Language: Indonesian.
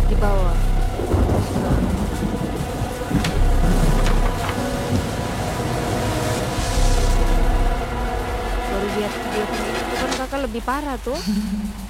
di bawah. Baru lihat video itu kan kakak lebih parah tuh.